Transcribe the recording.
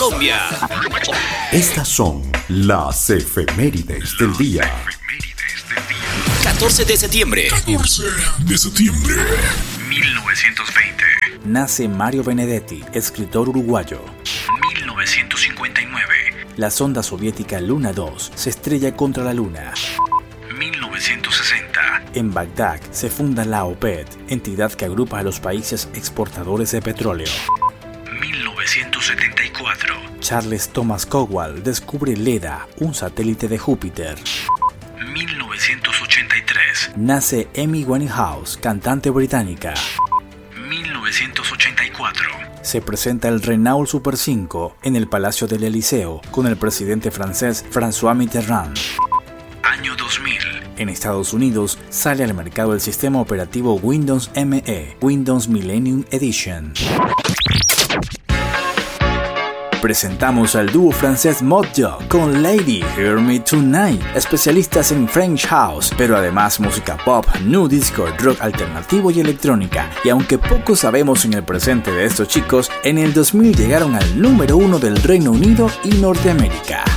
Colombia. Estas son las efemérides del día. 14 de septiembre. 1920. Nace Mario Benedetti, escritor uruguayo. 1959. La sonda soviética Luna 2 se estrella contra la Luna. 1960. En Bagdad se funda la OPEP, entidad que agrupa a los países exportadores de petróleo. 1974. Charles Thomas Cowell descubre Leda, un satélite de Júpiter. 1983. Nace Amy Winehouse, cantante británica. 1984. Se presenta el Renault Super 5 en el Palacio del Eliseo con el presidente francés François Mitterrand. Año 2000. En Estados Unidos sale al mercado el sistema operativo Windows ME, Windows Millennium Edition. Presentamos al dúo francés Modjo con Lady Hear Me Tonight, especialistas en French House, pero además música pop, new disco, rock alternativo y electrónica. Y aunque poco sabemos en el presente de estos chicos, en el 2000 llegaron al número 1 del Reino Unido y Norteamérica.